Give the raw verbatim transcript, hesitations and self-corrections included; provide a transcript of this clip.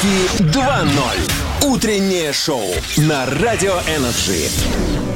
Хиты два ноль. Утреннее шоу на Радио Энерджи.